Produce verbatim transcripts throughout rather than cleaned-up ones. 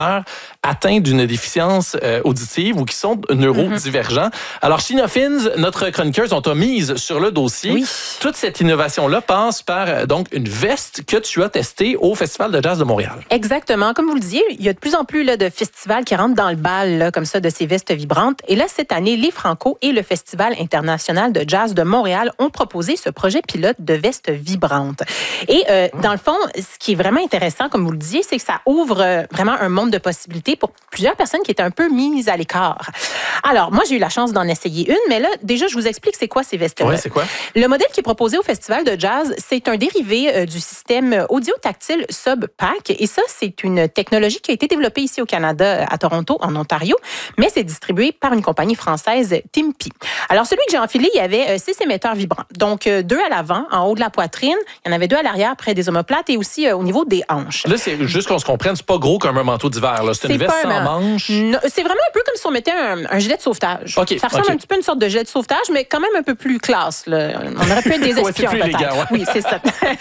atteints d'une déficience euh, auditive ou qui sont neurodivergents. Mm-hmm. Alors, Sheena Fins, notre chroniqueuse, on t'a mise sur le dossier. Oui. Toute cette innovation-là passe par euh, donc une veste que tu as testée au Festival de jazz de Montréal. Exactement. Comme vous le disiez, il y a de plus en plus là, de festivals qui rentrent dans le bal là, comme ça de ces vestes vibrantes. Et là, cette année, les Franco et le Festival international de jazz de Montréal ont proposé ce projet pilote de vestes vibrantes. Et euh, dans le fond, ce qui est vraiment intéressant, comme vous le disiez, c'est que ça ouvre euh, vraiment un monde de possibilités pour plusieurs personnes qui étaient un peu mises à l'écart. Alors, moi, j'ai eu la chance d'en essayer une, mais là, déjà, je vous explique c'est quoi ces vestes-là. Oui, c'est quoi? Le modèle qui est proposé au Festival de jazz, c'est un dérivé euh, du système audio-tactile SubPac. Et ça, c'est une technologie qui a été développée ici au Canada, à Toronto, en Ontario, mais c'est distribué par une compagnie française, Timpi. Alors, celui que j'ai enfilé, il y avait euh, six émetteurs vibrants. Donc, euh, deux à l'avant, en haut de la poitrine. Il y en avait deux à l'arrière, près des omoplates et aussi euh, au niveau des hanches. Là, c'est juste qu'on se comprenne, c'est pas gros comme un manteau d'hiver. Là. C'est, c'est une veste sans manches. Non, c'est vraiment un peu comme si on mettait un, un gilet de sauvetage. Okay, ça ressemble okay. un petit peu à une sorte de gilet de sauvetage, mais quand même un peu plus classe. Là. On aurait pu être des espions, ouais, peut-être. Gars, ouais. Oui, c'est ça.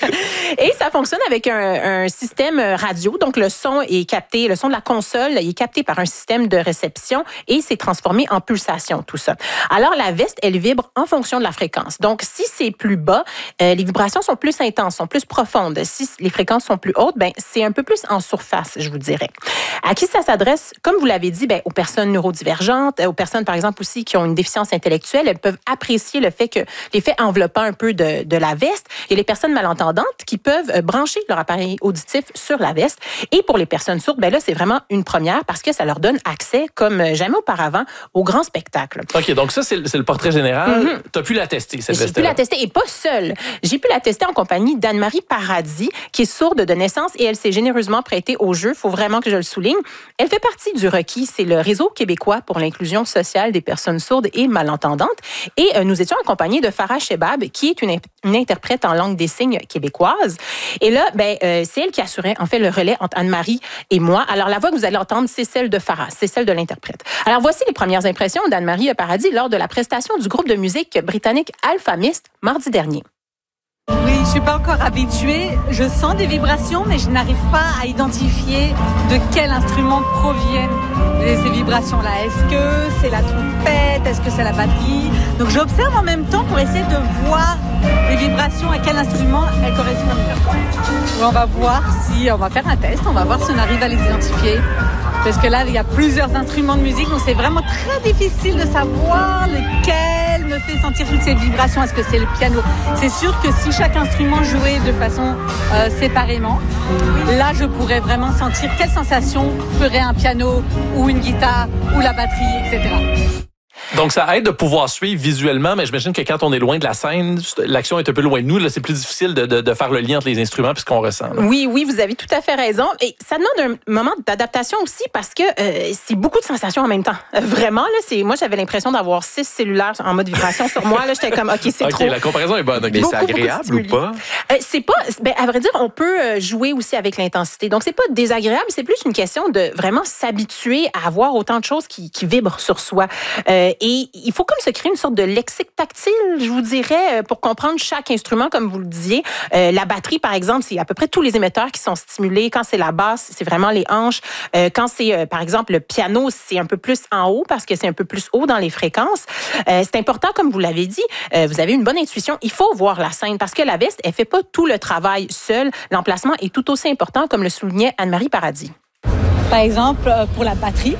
Et ça fonctionne avec un, un système radio. Donc, le son est capté, le son de la console il est capté par un système de réception et c'est transformé en pulsation, tout ça. Alors, la veste, elle vibre en fonction de la fréquence. Donc, si c'est plus bas, euh, les vibrations sont plus intenses, sont plus profondes. Si les fréquences sont plus hautes, ben c'est un peu plus en surface, je vous dirais. À qui ça s'adresse? Comme vous l'avez dit, ben, aux personnes neurodivergentes, aux personnes, par exemple, aussi qui ont une déficience intellectuelle, elles peuvent apprécier le fait que l'effet enveloppant un peu de, de la veste. Et les personnes malentendantes qui peuvent brancher leur appareil auditif sur la veste. Et pour les personnes sourdes, ben là, c'est vraiment une première parce que ça leur donne accès, comme jamais auparavant, au grand spectacle. OK, donc ça, c'est le, c'est le portrait général. Mm-hmm. Tu as pu la tester, cette veste-là. J'ai pu la tester, et pas seule. J'ai pu la tester en compagnie d'Anne-Marie Paradis, qui est sourde de naissance et elle s'est généreusement prêtée au jeu. Il faut vraiment que je le souligne. Elle fait partie du REQI, c'est le Réseau québécois pour l'inclusion sociale des personnes sourdes et malentendantes. Et euh, nous étions accompagnés de Farah Shebab, qui est une, une interprète en langue des signes québécoise. Et là, ben, euh, c'est elle qui assurait en fait le relais entre Anne-Marie et moi. Alors, la voix que vous allez entendre, c'est celle de Farah, c'est celle de l'interprète. Alors, voici les premières impressions d'Anne-Marie Paradis lors de la prestation du groupe de musique britannique Alpha Mist mardi dernier. Oui, je suis pas encore habituée. Je sens des vibrations, mais je n'arrive pas à identifier de quel instrument proviennent ces vibrations-là. Est-ce que c'est la trompette? Est-ce que c'est la batterie? Donc j'observe en même temps pour essayer de voir les vibrations, à quel instrument elles correspondent. On va voir si, on va faire un test, on va voir si on arrive à les identifier. Parce que là, il y a plusieurs instruments de musique, donc c'est vraiment très difficile de savoir lequel me fait sentir toutes ces vibrations. Est-ce que c'est le piano? C'est sûr que si chaque instrument jouait de façon euh, séparément, là, je pourrais vraiment sentir quelle sensation ferait un piano ou une guitare ou la batterie, et cetera. Donc, ça aide de pouvoir suivre visuellement, mais j'imagine que quand on est loin de la scène, l'action est un peu loin de nous. Là, c'est plus difficile de, de, de faire le lien entre les instruments et ce qu'on ressent. Là. Oui, oui, vous avez tout à fait raison. Et ça demande un moment d'adaptation aussi parce que euh, c'est beaucoup de sensations en même temps. Euh, vraiment, là, c'est moi, j'avais l'impression d'avoir six cellulaires en mode vibration sur moi. Là, j'étais comme, OK, c'est okay, trop. OK, la comparaison est bonne. Okay. Mais beaucoup, c'est agréable ou pas? Euh, c'est pas, ben, à vrai dire, on peut jouer aussi avec l'intensité. Donc, c'est pas désagréable, c'est plus une question de vraiment s'habituer à avoir autant de choses qui, qui vibrent sur soi. Euh, et il faut comme se créer une sorte de lexique tactile, je vous dirais, pour comprendre chaque instrument, comme vous le disiez. Euh, la batterie, par exemple, c'est à peu près tous les émetteurs qui sont stimulés. Quand c'est la basse, c'est vraiment les hanches. Euh, quand c'est, euh, par exemple, le piano, c'est un peu plus en haut parce que c'est un peu plus haut dans les fréquences. Euh, c'est important, comme vous l'avez dit, euh, vous avez une bonne intuition. Il faut voir la scène parce que la veste, elle fait pas tout le travail seule. L'emplacement est tout aussi important, comme le soulignait Anne-Marie Paradis. Par exemple, pour la batterie,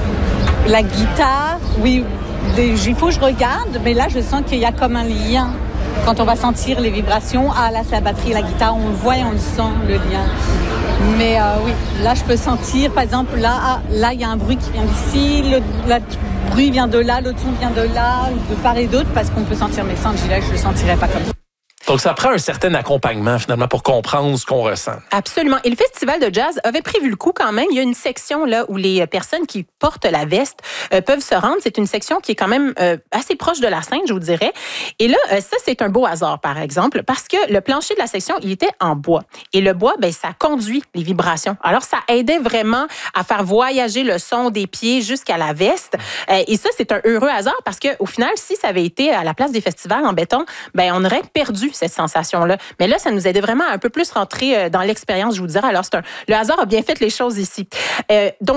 la guitare, oui, il faut que je regarde, mais là, je sens qu'il y a comme un lien. Quand on va sentir les vibrations, ah là, c'est la batterie, la guitare, on le voit et on le sent, le lien. Mais euh, oui, là, je peux sentir, par exemple, là, ah, là, il y a un bruit qui vient d'ici, le, le bruit vient de là, l'autre son vient de là, de part et d'autre, parce qu'on peut sentir mes sens. Là, je ne le sentirais pas comme ça. Donc, ça prend un certain accompagnement, finalement, pour comprendre ce qu'on ressent. Absolument. Et le Festival de jazz avait prévu le coup quand même. Il y a une section là où les personnes qui portent la veste euh, peuvent se rendre. C'est une section qui est quand même euh, assez proche de la scène, je vous dirais. Et là, euh, ça, c'est un beau hasard, par exemple, parce que le plancher de la section, il était en bois. Et le bois, ben, ça conduit les vibrations. Alors, ça aidait vraiment à faire voyager le son des pieds jusqu'à la veste. Euh, et ça, c'est un heureux hasard parce qu'au final, si ça avait été à la place des festivals en béton, ben, on aurait perdu cette sensation-là. Mais là, ça nous aidait vraiment à un peu plus rentrer dans l'expérience, je vous dirais. Alors, c'est un, le hasard a bien fait les choses ici. Euh, donc,